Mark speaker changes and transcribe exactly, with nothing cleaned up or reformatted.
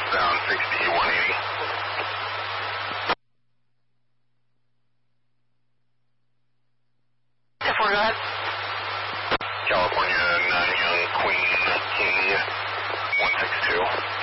Speaker 1: southbound sixty, one eighty.
Speaker 2: ten four, go ahead.
Speaker 1: California nine Young Queen King one six two.